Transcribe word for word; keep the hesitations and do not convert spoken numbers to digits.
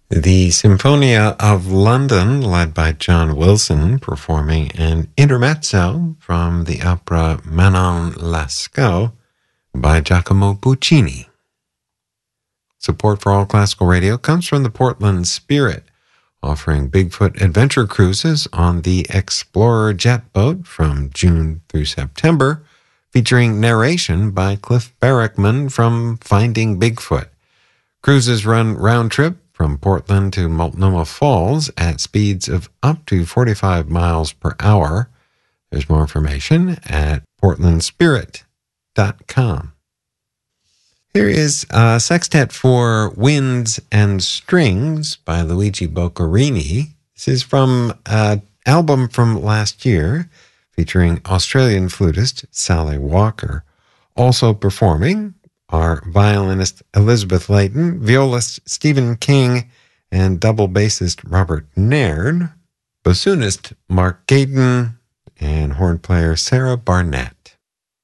The Symphonia of London, led by John Wilson, performing an intermezzo from the opera Manon Lescaut by Giacomo Puccini. Support for All Classical Radio comes from the Portland Spirit, offering Bigfoot adventure cruises on the Explorer jet boat from June through September, featuring narration by Cliff Barrickman from Finding Bigfoot. Cruises run round trip from Portland to Multnomah Falls at speeds of up to forty-five miles per hour. There's more information at portland spirit dot com. Here is a sextet for winds and strings by Luigi Boccherini. This is from an album from last year featuring Australian flutist Sally Walker. Also performing are violinist Elizabeth Layton, violist Stephen King, and double bassist Robert Nairn, bassoonist Mark Gayden, and horn player Sarah Barnett.